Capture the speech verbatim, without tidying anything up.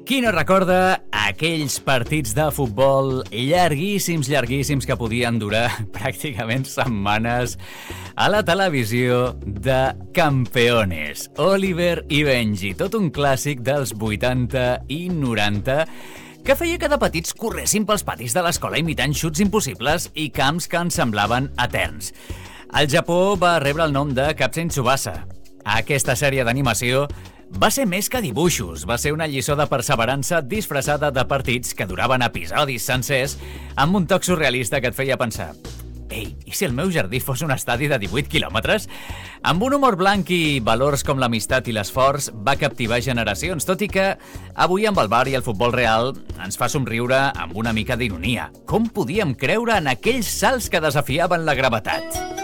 Qui no recorda aquells partits de futbol llarguíssims, llarguíssims que podien durar pràcticament setmanes a la televisió de Campeones, Oliver i Benji, tot un clàssic dels vuitanta i noranta que feia que de petits corressin pels patis de l'escola imitant xuts impossibles i camps que ens semblaven eterns. El Japó va rebre el nom de Captain Tsubasa. Aquesta sèrie d'animació va ser més que dibuixos, va ser una lliçó de perseverança disfressada de partits que duraven episodis sencers amb un toc surrealista que et feia pensar: ei, i si el meu jardí fos un estadi de divuit quilòmetres? Amb un humor blanc i valors com l'amistat i l'esforç va captivar generacions, tot i que avui amb el bar i el futbol real ens fa somriure amb una mica d'ironia. Com podíem creure en aquells salts que desafiaven la gravetat?